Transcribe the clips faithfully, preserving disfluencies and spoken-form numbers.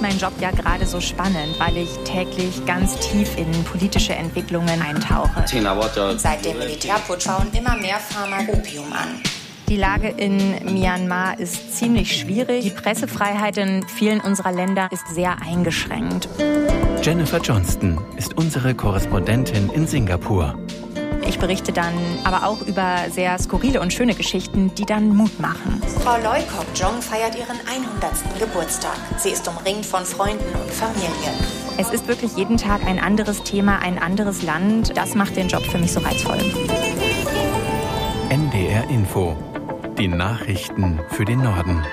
meinen Job ja gerade so spannend, weil ich täglich ganz tief in politische Entwicklungen eintauche. Seit dem Militärputsch bauen immer mehr Farmer Opium an. Die Lage in Myanmar ist ziemlich schwierig. Die Pressefreiheit in vielen unserer Länder ist sehr eingeschränkt. Jennifer Johnston ist unsere Korrespondentin in Singapur. Ich berichte dann aber auch über sehr skurrile und schöne Geschichten, die dann Mut machen. Frau Loy Kok Jong feiert ihren hundertsten Geburtstag. Sie ist umringt von Freunden und Familie. Es ist wirklich jeden Tag ein anderes Thema, ein anderes Land. Das macht den Job für mich so reizvoll. N D R Info. Die Nachrichten für den Norden.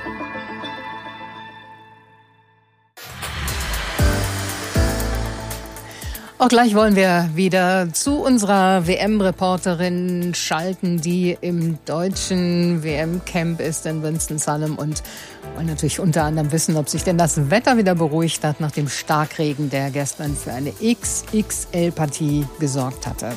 Auch gleich wollen wir wieder zu unserer W M-Reporterin schalten, die im deutschen W M-Camp ist in Winston-Salem und wollen natürlich unter anderem wissen, ob sich denn das Wetter wieder beruhigt hat nach dem Starkregen, der gestern für eine X X L-Partie gesorgt hatte.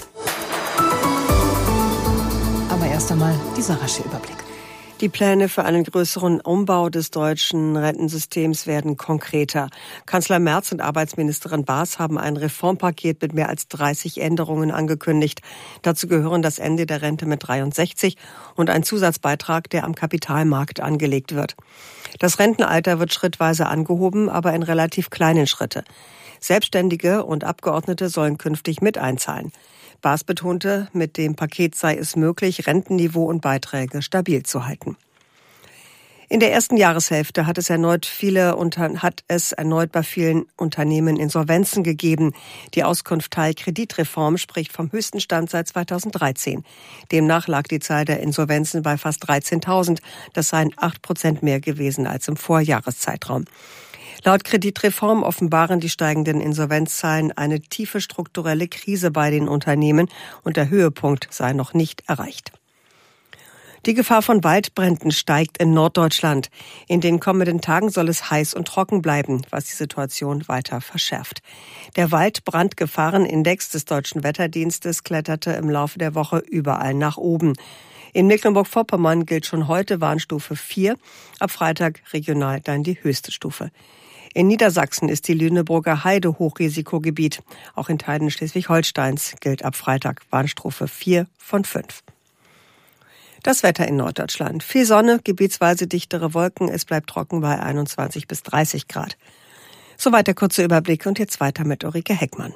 Aber erst einmal dieser rasche Überblick. Die Pläne für einen größeren Umbau des deutschen Rentensystems werden konkreter. Kanzler Merz und Arbeitsministerin Baas haben ein Reformpaket mit mehr als dreißig Änderungen angekündigt. Dazu gehören das Ende der Rente mit dreiundsechzig und ein Zusatzbeitrag, der am Kapitalmarkt angelegt wird. Das Rentenalter wird schrittweise angehoben, aber in relativ kleinen Schritte. Selbstständige und Abgeordnete sollen künftig mit einzahlen. Baas betonte, mit dem Paket sei es möglich, Rentenniveau und Beiträge stabil zu halten. In der ersten Jahreshälfte hat es erneut viele hat es erneut bei vielen Unternehmen Insolvenzen gegeben. Die Auskunft Teilkreditreform spricht vom höchsten Stand seit zweitausenddreizehn. Demnach lag die Zahl der Insolvenzen bei fast dreizehntausend. Das seien acht Prozent mehr gewesen als im Vorjahreszeitraum. Laut Kreditreform offenbaren die steigenden Insolvenzzahlen eine tiefe strukturelle Krise bei den Unternehmen und der Höhepunkt sei noch nicht erreicht. Die Gefahr von Waldbränden steigt in Norddeutschland. In den kommenden Tagen soll es heiß und trocken bleiben, was die Situation weiter verschärft. Der Waldbrandgefahrenindex des Deutschen Wetterdienstes kletterte im Laufe der Woche überall nach oben. In Mecklenburg-Vorpommern gilt schon heute Warnstufe vier, ab Freitag regional dann die höchste Stufe. In Niedersachsen ist die Lüneburger Heide Hochrisikogebiet. Auch in Teilen Schleswig-Holsteins gilt ab Freitag Warnstufe vier von fünf. Das Wetter in Norddeutschland. Viel Sonne, gebietsweise dichtere Wolken. Es bleibt trocken bei einundzwanzig bis dreißig Grad. Soweit der kurze Überblick und jetzt weiter mit Ulrike Heckmann.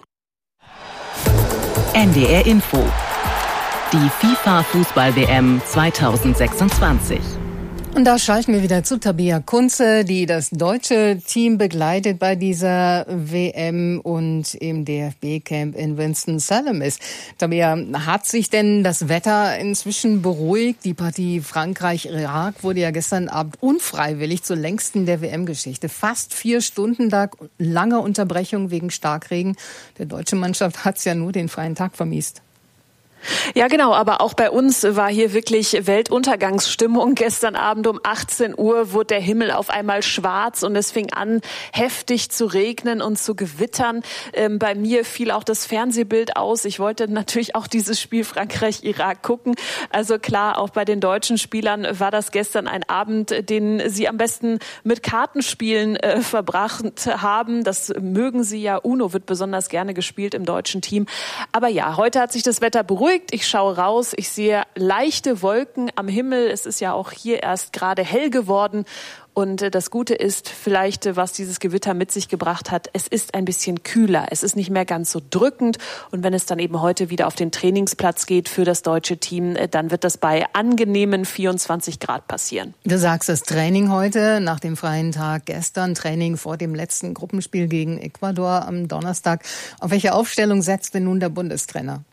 N D R Info. Die FIFA-Fußball-W M zweitausendsechsundzwanzig. Und da schalten wir wieder zu Tabea Kunze, die das deutsche Team begleitet bei dieser W M und im D F B-Camp in Winston-Salem ist. Tabea, hat sich denn das Wetter inzwischen beruhigt? Die Partie Frankreich-Irak wurde ja gestern Abend unfreiwillig zur längsten der W M-Geschichte. Fast vier Stunden lang, lange Unterbrechung wegen Starkregen. Der deutsche Mannschaft hat's ja nur den freien Tag vermiest. Ja, genau, aber auch bei uns war hier wirklich Weltuntergangsstimmung. Gestern Abend um achtzehn Uhr wurde der Himmel auf einmal schwarz und es fing an, heftig zu regnen und zu gewittern. Ähm, bei mir fiel auch das Fernsehbild aus. Ich wollte natürlich auch dieses Spiel Frankreich-Irak gucken. Also klar, auch bei den deutschen Spielern war das gestern ein Abend, den sie am besten mit Kartenspielen äh, verbracht haben. Das mögen sie ja. Uno wird besonders gerne gespielt im deutschen Team. Aber ja, heute hat sich das Wetter beruhigt. Ich schaue raus, ich sehe leichte Wolken am Himmel. Es ist ja auch hier erst gerade hell geworden. Und das Gute ist vielleicht, was dieses Gewitter mit sich gebracht hat, es ist ein bisschen kühler. Es ist nicht mehr ganz so drückend. Und wenn es dann eben heute wieder auf den Trainingsplatz geht für das deutsche Team, dann wird das bei angenehmen vierundzwanzig Grad passieren. Du sagst, das Training heute nach dem freien Tag gestern, Training vor dem letzten Gruppenspiel gegen Ecuador am Donnerstag. Auf welche Aufstellung setzt denn nun der Bundestrainer?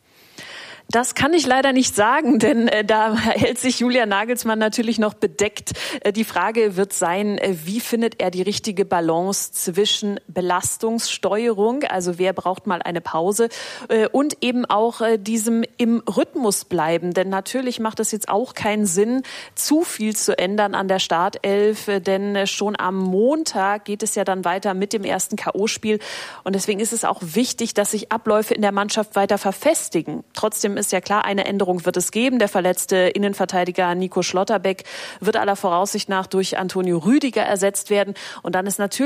Das kann ich leider nicht sagen, denn äh, da hält sich Julian Nagelsmann natürlich noch bedeckt. Äh, die Frage wird sein, äh, wie findet er die richtige Balance zwischen Belastungssteuerung, also wer braucht mal eine Pause, äh, und eben auch äh, diesem im Rhythmus bleiben. Denn natürlich macht es jetzt auch keinen Sinn, zu viel zu ändern an der Startelf, äh, denn äh, schon am Montag geht es ja dann weiter mit dem ersten K O-Spiel. Und deswegen ist es auch wichtig, dass sich Abläufe in der Mannschaft weiter verfestigen. Trotzdem ist ja klar, eine Änderung wird es geben. Der verletzte Innenverteidiger Nico Schlotterbeck wird aller Voraussicht nach durch Antonio Rüdiger ersetzt werden. Und dann ist natürlich